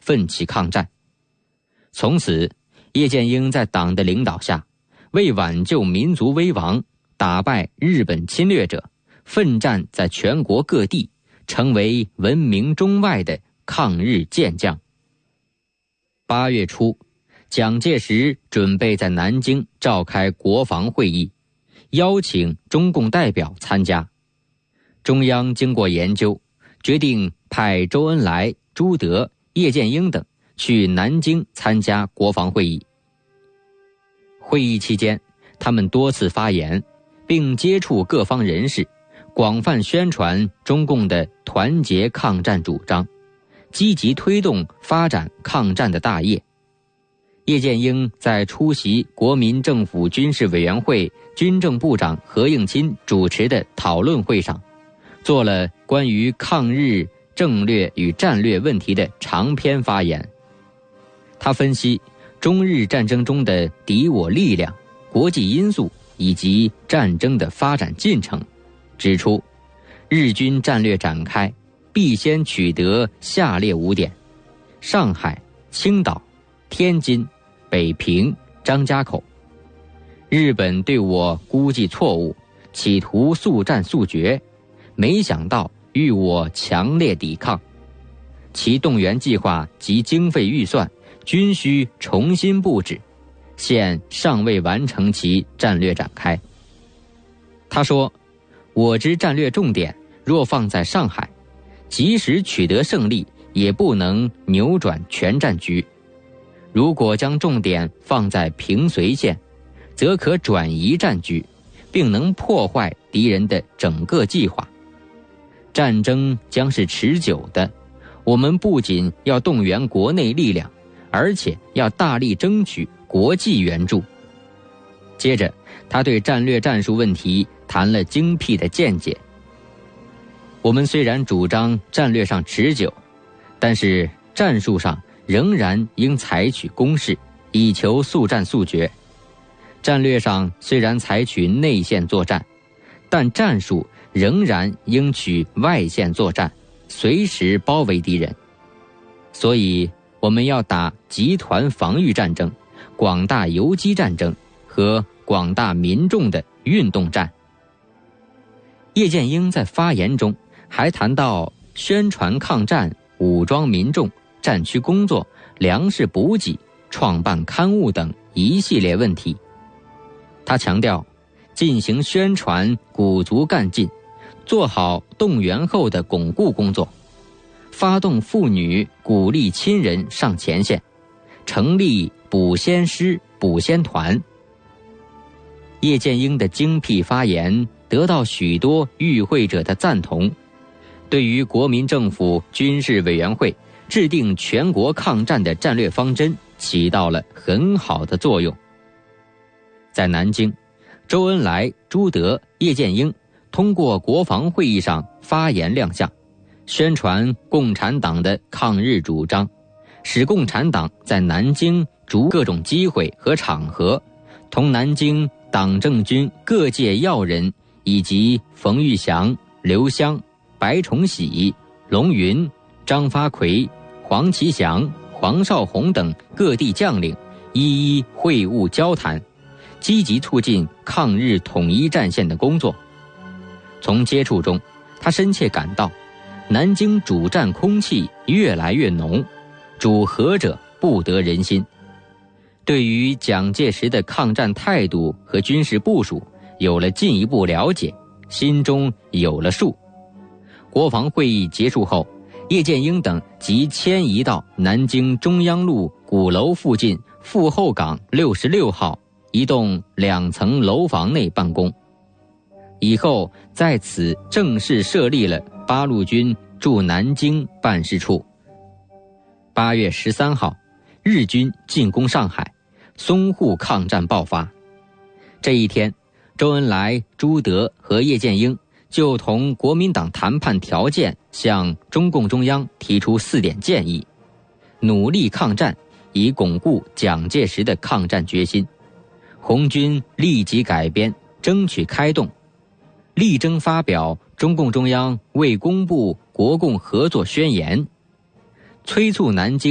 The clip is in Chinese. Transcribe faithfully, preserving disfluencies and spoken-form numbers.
奋起抗战。从此，叶剑英在党的领导下，为挽救民族危亡，打败日本侵略者，奋战在全国各地，成为闻名中外的抗日健将。八月初，蒋介石准备在南京召开国防会议，邀请中共代表参加。中央经过研究，决定派周恩来、朱德、叶剑英等去南京参加国防会议。会议期间，他们多次发言，并接触各方人士，广泛宣传中共的团结抗战主张，积极推动发展抗战的大业。叶剑英在出席国民政府军事委员会军政部长何应钦主持的讨论会上，做了关于抗日政略与战略问题的长篇发言。他分析中日战争中的敌我力量、国际因素以及战争的发展进程，指出日军战略展开必先取得下列五点：上海、青岛、天津、北平、张家口。日本对我估计错误，企图速战速决，没想到与我强烈抵抗，其动员计划及经费预算均需重新布置，现尚未完成其战略展开。他说，我之战略重点若放在上海，即使取得胜利，也不能扭转全战局。如果将重点放在平绥县，则可转移战局，并能破坏敌人的整个计划。战争将是持久的，我们不仅要动员国内力量，而且要大力争取国际援助。接着，他对战略战术问题谈了精辟的见解。我们虽然主张战略上持久，但是战术上仍然应采取攻势，以求速战速决。战略上虽然采取内线作战，但战术仍然应取外线作战，随时包围敌人。所以我们要打集团防御战争、广大游击战争和广大民众的运动战。叶剑英在发言中还谈到宣传抗战、武装民众、战区工作、粮食补给、创办刊物等一系列问题。他强调，进行宣传，鼓足干劲，做好动员后的巩固工作，发动妇女鼓励亲人上前线，成立补先师、补先团。叶剑英的精辟发言得到许多与会者的赞同，对于国民政府军事委员会制定全国抗战的战略方针起到了很好的作用。在南京，周恩来、朱德、叶剑英通过国防会议上发言亮相，宣传共产党的抗日主张，使共产党在南京逐各种机会和场合，同南京党政军各界要人以及冯玉祥、刘湘、白崇禧、龙云、张发奎、黄其祥、黄绍竑等各地将领一一会晤交谈，积极促进抗日统一战线的工作。从接触中，他深切感到南京主战空气越来越浓，主和者不得人心。对于蒋介石的抗战态度和军事部署有了进一步了解，心中有了数。国防会议结束后，叶剑英等即迁移到南京中央路鼓楼附近傅后岗六十六号一栋两层楼房内办公。以后在此正式设立了八路军驻南京办事处。八月十三号，日军进攻上海，淞沪抗战爆发。这一天，周恩来、朱德和叶剑英就同国民党谈判条件向中共中央提出四点建议，努力抗战，以巩固蒋介石的抗战决心。红军立即改编，争取开动，力争发表中共中央未公布国共合作宣言，催促南京